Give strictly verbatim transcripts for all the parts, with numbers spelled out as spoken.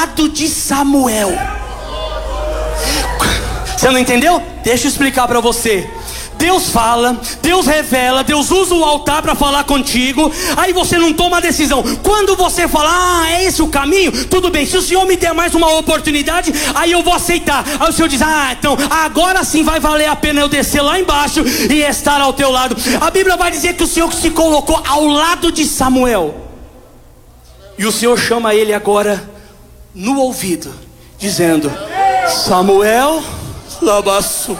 lado de Samuel. Você não entendeu? Deixa eu explicar para você. Deus fala, Deus revela, Deus usa o altar para falar contigo. Aí você não toma a decisão. Quando você fala, ah, é esse o caminho? Tudo bem, se o Senhor me der mais uma oportunidade, aí eu vou aceitar. Aí o Senhor diz, ah, então agora sim vai valer a pena eu descer lá embaixo e estar ao teu lado. A Bíblia vai dizer que o Senhor se colocou ao lado de Samuel, e o Senhor chama ele agora no ouvido, dizendo, Samuel, labaçu.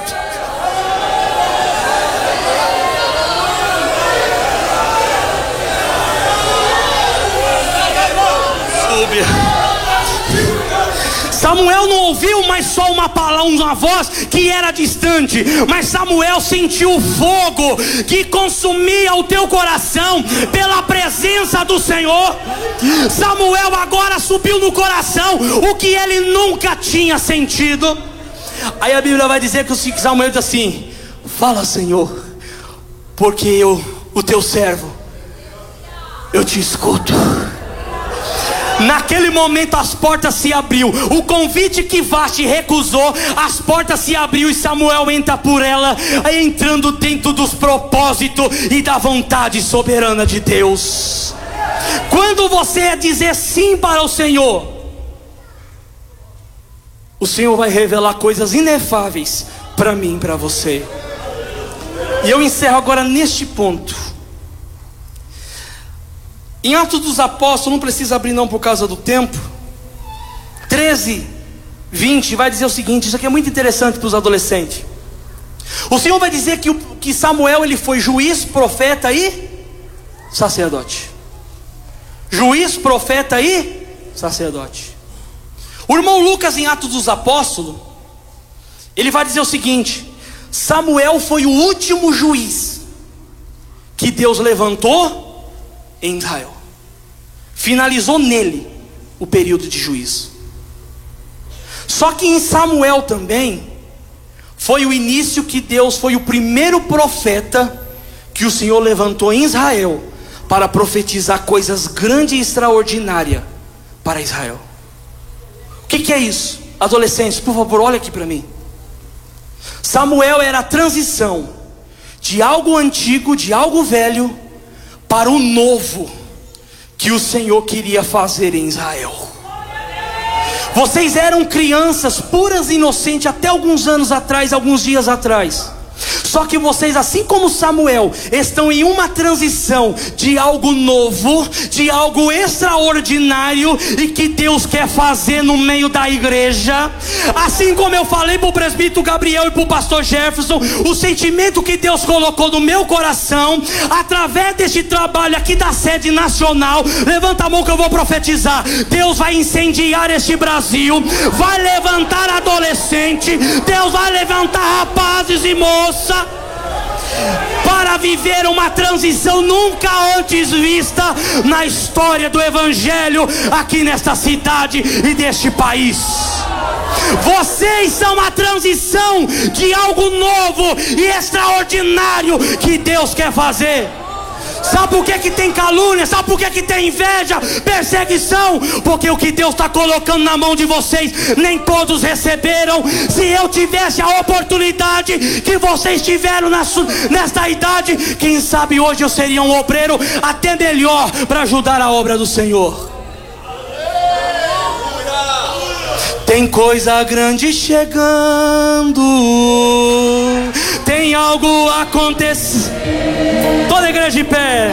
Samuel não ouviu mais só uma palavra, uma voz que era distante, mas Samuel sentiu o fogo que consumia o teu coração pela presença do Senhor. Samuel agora subiu no coração o que ele nunca tinha sentido. Aí a Bíblia vai dizer que Samuel diz assim, fala, Senhor, porque eu, o teu servo, eu te escuto. Naquele momento as portas se abriu. O convite que Vaste recusou, as portas se abriu e Samuel entra por ela, entrando dentro dos propósitos e da vontade soberana de Deus. Quando você dizer sim para o Senhor, o Senhor vai revelar coisas inefáveis para mim e para você. E eu encerro agora neste ponto. Em Atos dos Apóstolos, não precisa abrir não por causa do tempo, treze, vinte, vai dizer o seguinte, isso aqui é muito interessante para os adolescentes. O Senhor vai dizer que, o, que Samuel ele foi juiz, profeta e sacerdote. Juiz, profeta e sacerdote. O irmão Lucas, em Atos dos Apóstolos, ele vai dizer o seguinte, Samuel foi o último juiz que Deus levantou em Israel. Finalizou nele o período de juízo. Só que em Samuel também foi o início que Deus foi o primeiro profeta que o Senhor levantou em Israel para profetizar coisas grandes e extraordinárias para Israel. O que, que é isso? Adolescentes, por favor, olha aqui para mim. Samuel era a transição de algo antigo, de algo velho, para o novo que o Senhor queria fazer em Israel. Vocês eram crianças puras e inocentes até alguns anos atrás, alguns dias atrás. Só que vocês, assim como Samuel, estão em uma transição de algo novo, de algo extraordinário, e que Deus quer fazer no meio da igreja. Assim como eu falei para o presbítero Gabriel e para o pastor Jefferson, o sentimento que Deus colocou no meu coração, através deste trabalho aqui da sede nacional, levanta a mão que eu vou profetizar. Deus vai incendiar este Brasil, vai levantar adolescente, Deus vai levantar rapazes e moças, para viver uma transição nunca antes vista na história do Evangelho aqui nesta cidade e deste país. Vocês são a transição de algo novo e extraordinário que Deus quer fazer. Sabe por que que tem calúnia? Sabe por que que tem inveja, perseguição? Porque o que Deus está colocando na mão de vocês, nem todos receberam. Se eu tivesse a oportunidade que vocês tiveram nesta idade, quem sabe hoje eu seria um obreiro até melhor para ajudar a obra do Senhor. Tem coisa grande chegando, tem algo acontecendo. Toda a igreja de pé.